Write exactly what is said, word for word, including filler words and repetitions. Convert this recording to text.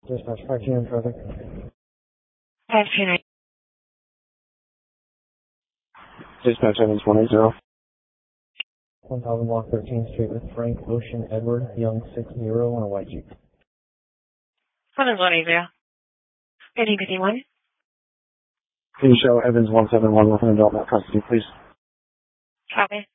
Dispatch five two nine traffic. five two nine. Dispatch Evans one eighty. one thousand block thirteenth Street with Frank Ocean Edward Young six zero on a white Jeep. Evans one eighty. Ready fifty-one. Can you show Evans one seven one with an adult not custody, please? Copy.